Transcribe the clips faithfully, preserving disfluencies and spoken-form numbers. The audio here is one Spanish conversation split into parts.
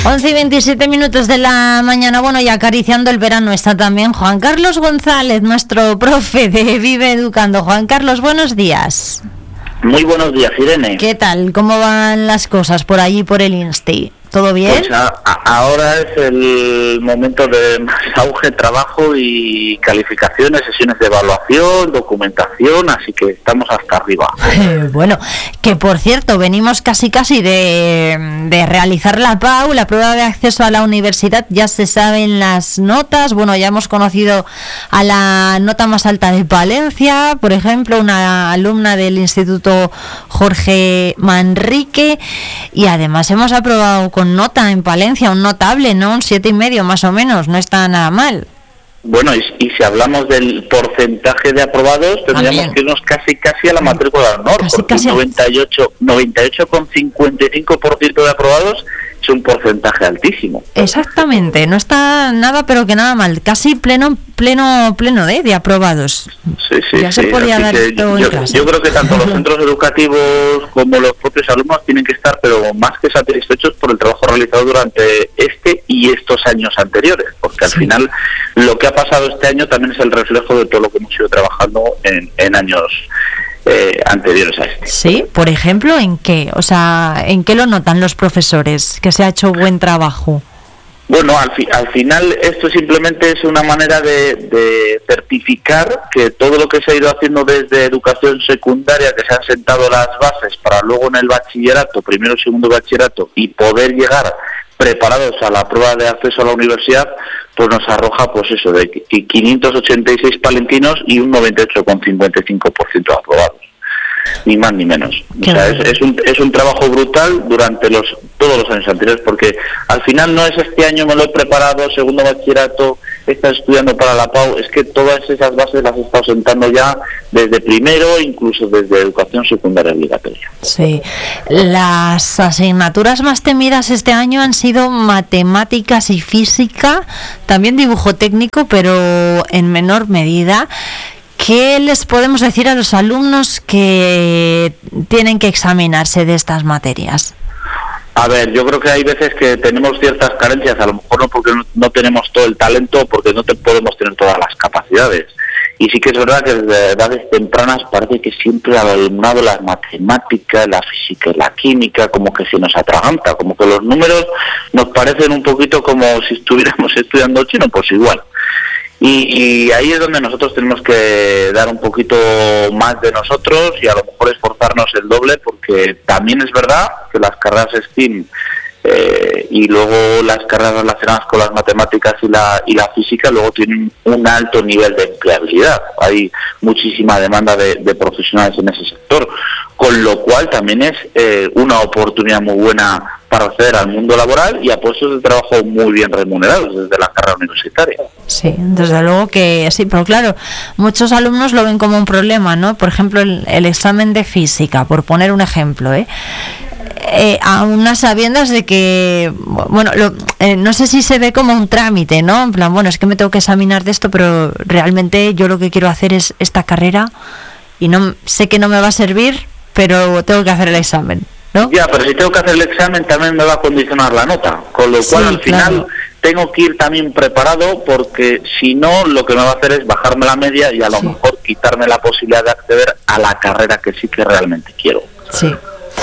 once y veintisiete minutos de la mañana, bueno, y acariciando el verano está también Juan Carlos González, nuestro profe de Vive Educando. Juan Carlos, buenos días. Muy buenos días, Irene. ¿Qué tal? ¿Cómo van las cosas por allí, por el Insti? ¿Todo bien? Pues a, a, ahora es el momento de más auge, trabajo y calificaciones, sesiones de evaluación, documentación, así que estamos hasta arriba. Eh, bueno, que por cierto, venimos casi casi de, de realizar la P A U, la prueba de acceso a la universidad, ya se saben las notas, bueno, ya hemos conocido a la nota más alta de Palencia, por ejemplo, una alumna del Instituto Jorge Manrique, y además hemos aprobado con con nota en Palencia, un notable, ¿no? Un siete y medio más o menos, no está nada mal. Bueno, y, y si hablamos del porcentaje de aprobados, tendríamos que irnos casi casi a la matrícula de honor, casi, porque casi un noventa y ocho coma cincuenta y cinco por ciento de aprobados es un porcentaje altísimo. Exactamente, no está nada pero que nada mal, casi pleno pleno pleno de, de aprobados. Sí, sí, ya se sí. podía dar esto yo, en clase. Yo creo que tanto los centros educativos como los propios alumnos tienen que estar, pero más que satisfechos por el trabajo realizado durante este y estos años anteriores, porque al sí. final lo que ha pasado este año también es el reflejo de todo lo que hemos ido trabajando en, en años Eh, anteriores a este. Sí, por ejemplo, ¿en qué? O sea, ¿en qué lo notan los profesores? Que se ha hecho buen trabajo. Bueno, al, fi al final esto simplemente es una manera de, de certificar que todo lo que se ha ido haciendo desde educación secundaria, que se han sentado las bases para luego en el bachillerato, primero y segundo bachillerato, y poder llegar preparados a la prueba de acceso a la universidad, pues nos arroja pues eso, de quinientos ochenta y seis palentinos y un noventa y ocho coma cincuenta y cinco por ciento aprobados, ni más ni menos. O sea, es, es, un, es un trabajo brutal durante los todos los años anteriores, porque al final no es este año me lo he preparado, segundo bachillerato, estás estudiando para la P A U, es que todas esas bases las he estado sentando ya desde primero, incluso desde educación secundaria obligatoria. Sí, las asignaturas más temidas este año han sido matemáticas y física, también dibujo técnico, pero en menor medida. ¿Qué les podemos decir a los alumnos que tienen que examinarse de estas materias? A ver, yo creo que hay veces que tenemos ciertas carencias, a lo mejor no porque no, no tenemos todo el talento, porque no te podemos tener todas las capacidades. Y sí que es verdad que desde edades tempranas parece que siempre al alumnado las matemáticas, la física y la química como que se nos atraganta, como que los números nos parecen un poquito como si estuviéramos estudiando chino, pues igual. Y, y ahí es donde nosotros tenemos que dar un poquito más de nosotros y a lo mejor esforzarnos el doble, porque también es verdad que las carreras STEAM eh, y luego las carreras relacionadas con las matemáticas y la, y la física luego tienen un alto nivel de empleabilidad. Hay muchísima demanda de, de profesionales en ese sector, con lo cual también es eh, una oportunidad muy buena para acceder al mundo laboral y a puestos de trabajo muy bien remunerados desde la carrera universitaria. Sí, desde luego que sí, pero claro, muchos alumnos lo ven como un problema, ¿no? Por ejemplo, el, el examen de física, por poner un ejemplo, ¿eh? Eh, a unas sabiendas de que, bueno, lo, eh, no sé si se ve como un trámite, ¿no? En plan, bueno, es que me tengo que examinar de esto, pero realmente yo lo que quiero hacer es esta carrera y no sé que no me va a servir, pero tengo que hacer el examen, ¿no? Ya, pero si tengo que hacer el examen también me va a condicionar la nota, con lo cual sí, al final claro. tengo que ir también preparado, porque si no lo que me va a hacer es bajarme la media y a lo sí. mejor quitarme la posibilidad de acceder a la carrera que sí que realmente quiero. Sí.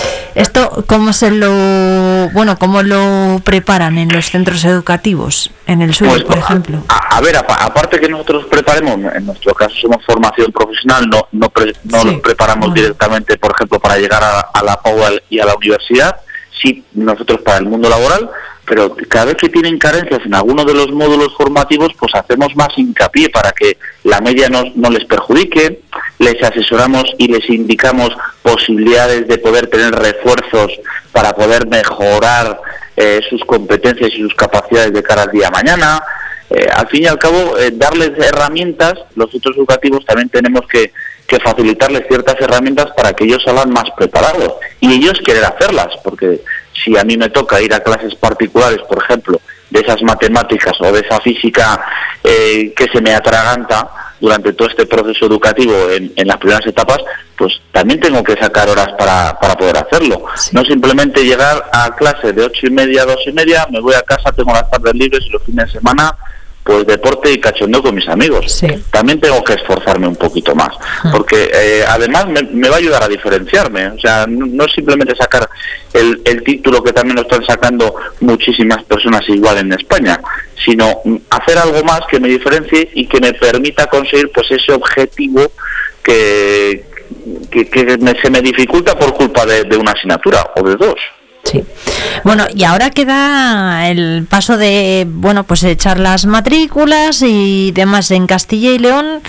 Esto, ¿cómo se lo, bueno, cómo lo preparan en los centros educativos, en el sur, pues, por ejemplo? A, a ver, a, aparte que nosotros preparemos, en nuestro caso somos formación profesional, no no, pre, no sí. los preparamos bueno. directamente, por ejemplo, para llegar a, a la P A U y a la universidad, sí nosotros para el mundo laboral, pero cada vez que tienen carencias en alguno de los módulos formativos, pues hacemos más hincapié para que la media no, no les perjudique, les asesoramos y les indicamos posibilidades de poder tener refuerzos para poder mejorar eh, sus competencias y sus capacidades de cara al día de mañana. Eh, al fin y al cabo, eh, darles herramientas, los centros educativos también tenemos que, que facilitarles ciertas herramientas para que ellos salgan más preparados y ellos querer hacerlas, porque si a mí me toca ir a clases particulares, por ejemplo, de esas matemáticas o de esa física eh, que se me atraganta, durante todo este proceso educativo en, en las primeras etapas, pues también tengo que sacar horas para, para poder hacerlo. Sí. No simplemente llegar a clase de ocho y media a dos y media, me voy a casa, tengo las tardes libres y los fines de semana pues deporte y cachondeo con mis amigos. Sí. También tengo que esforzarme un poquito más, ah. porque eh, además me, me va a ayudar a diferenciarme. O sea, no, no es simplemente sacar el, el título, que también lo están sacando muchísimas personas igual en España, sino hacer algo más que me diferencie y que me permita conseguir pues ese objetivo que, que, que me, se me dificulta por culpa de, de una asignatura o de dos. Sí. Bueno, y ahora queda el paso de, bueno, pues echar las matrículas y demás en Castilla y León.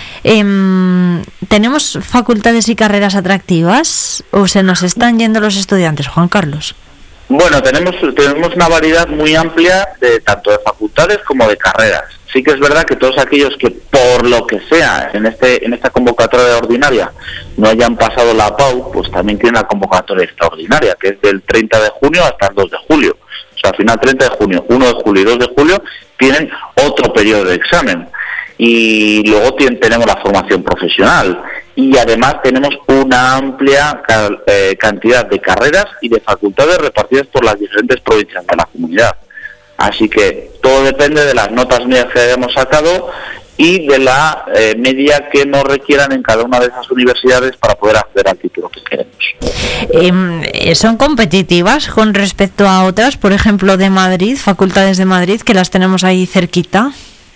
Eh, ¿Tenemos facultades y carreras atractivas o se nos están yendo los estudiantes, Juan Carlos? Bueno, tenemos tenemos una variedad muy amplia de tanto de facultades como de carreras. Sí que es verdad que todos aquellos que por lo que sea en este en esta convocatoria ordinaria no hayan pasado la P A U, pues también tienen la convocatoria extraordinaria, que es del treinta de junio hasta el dos de julio. O sea, al final treinta de junio, uno de julio y dos de julio tienen otro periodo de examen. Y luego tiene, tenemos la formación profesional y además tenemos una amplia eh, cantidad de carreras y de facultades repartidas por las diferentes provincias de la comunidad. Así que todo depende de las notas medias que hayamos sacado y de la eh, media que nos requieran en cada una de esas universidades para poder acceder al título que queremos. Eh, ¿Son competitivas con respecto a otras, por ejemplo, de Madrid, facultades de Madrid, que las tenemos ahí cerquita?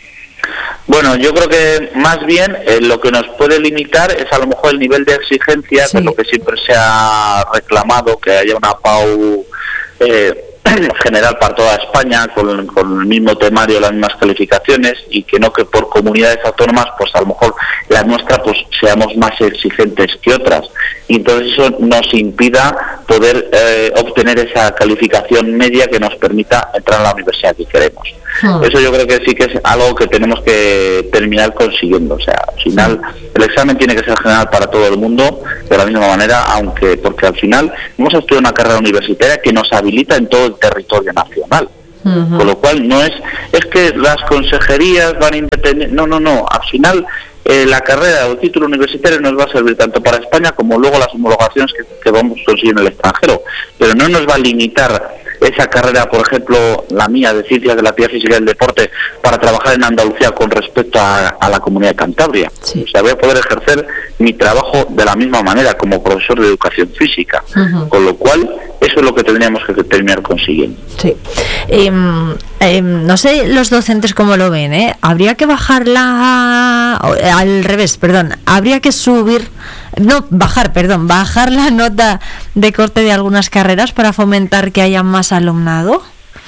Bueno, yo creo que más bien eh, lo que nos puede limitar es a lo mejor el nivel de exigencia, sí. que es lo que siempre se ha reclamado, que haya una P A U eh, general para toda España, con, con el mismo temario, las mismas calificaciones, y que no que por comunidades autónomas, pues a lo mejor la nuestra pues seamos más exigentes que otras. Y entonces eso nos impida poder eh, obtener esa calificación media que nos permita entrar a la universidad que queremos. Hmm. Eso yo creo que sí que es algo que tenemos que terminar consiguiendo. O sea, al final el examen tiene que ser general para todo el mundo de la misma manera, aunque porque al final hemos estudiado una carrera universitaria que nos habilita en todo el territorio nacional. Uh-huh. Con lo cual no es es que las consejerías van independientes, no, no, no, al final eh, la carrera o el título universitario nos va a servir tanto para España como luego las homologaciones que, que vamos a conseguir en el extranjero, pero no nos va a limitar esa carrera, por ejemplo, la mía de Ciencias de la Actividad Física y del Deporte, para trabajar en Andalucía con respecto a, a la Comunidad de Cantabria. Sí. O sea, voy a poder ejercer mi trabajo de la misma manera como profesor de Educación Física, uh-huh. con lo cual eso es lo que tendríamos que terminar consiguiendo. Sí. Eh, eh, no sé los docentes cómo lo ven, ¿eh? Habría que bajarla, al revés, perdón, habría que subir, no, bajar, perdón, bajar la nota de corte de algunas carreras para fomentar que haya más alumnado.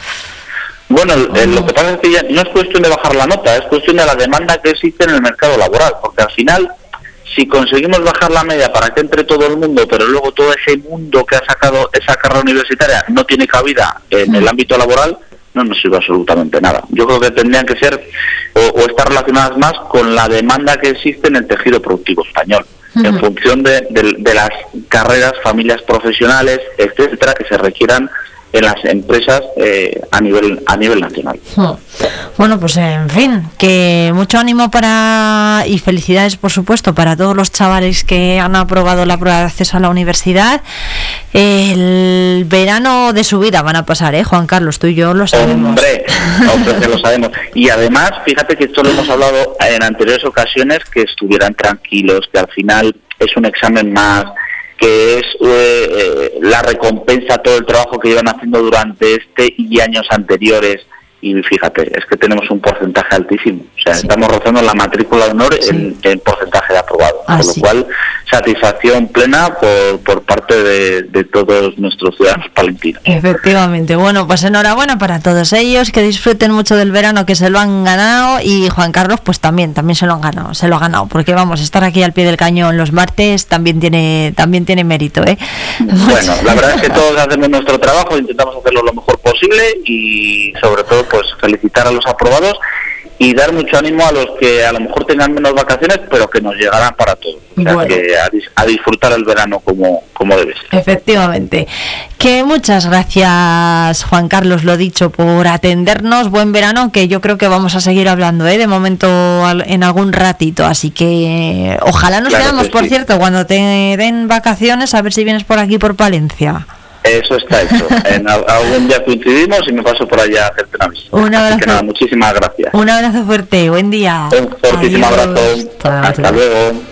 Bueno, oh. lo que pasa es que ya no es cuestión de bajar la nota, es cuestión de la demanda que existe en el mercado laboral, porque al final, si conseguimos bajar la media para que entre todo el mundo, pero luego todo ese mundo que ha sacado esa carrera universitaria no tiene cabida en el ámbito laboral, no nos sirve absolutamente nada. Yo creo que tendrían que ser o, o estar relacionadas más con la demanda que existe en el tejido productivo español, uh-huh. en función de, de, de las carreras, familias profesionales, etcétera, que se requieran en las empresas eh, a nivel a nivel nacional. Bueno, pues en fin, que mucho ánimo para y felicidades, por supuesto, para todos los chavales que han aprobado la prueba de acceso a la universidad. El verano de su vida van a pasar, ¿eh, Juan Carlos? Tú y yo lo sabemos. Hombre, hombre, lo sabemos. Y además, fíjate que esto lo hemos hablado en anteriores ocasiones, que estuvieran tranquilos, que al final es un examen más, que es eh, la recompensa a todo el trabajo que llevan haciendo durante este y años anteriores. Y fíjate, es que tenemos un porcentaje altísimo. O sea, sí. estamos rozando la matrícula de honor sí. en, en porcentaje de aprobado. Ah, con lo sí. cual, satisfacción plena por, por parte de, de todos nuestros ciudadanos palentinos. Efectivamente. Bueno, pues enhorabuena para todos ellos, que disfruten mucho del verano, que se lo han ganado. Y Juan Carlos, pues también, también se lo han ganado, se lo ha ganado. Porque vamos, estar aquí al pie del cañón los martes también tiene, también tiene mérito, ¿eh? Bueno, la verdad es que todos hacemos nuestro trabajo, intentamos hacerlo lo mejor posible y sobre todo pues felicitar a los aprobados y dar mucho ánimo a los que a lo mejor tengan menos vacaciones, pero que nos llegarán para todos. O sea, bueno. que a, dis- a disfrutar el verano como, como debe ser. Efectivamente. Que muchas gracias, Juan Carlos, lo dicho, por atendernos. Buen verano, que yo creo que vamos a seguir hablando, ¿eh? De momento al- en algún ratito. Así que ojalá nos Claro veamos, que por sí. cierto, cuando te den vacaciones, a ver si vienes por aquí, por Palencia. Eso está hecho. En al- algún día coincidimos y me paso por allá a hacerte una visita. Un Así abrazo. que nada, muchísimas gracias. Un abrazo fuerte, buen día. Un fortísimo Adiós. abrazo. Hasta Hasta luego.